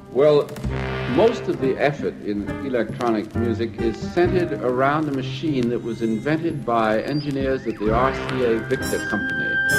Well, most of the effort in electronic music is centered around a machine that was invented by engineers at the RCA Victor Company.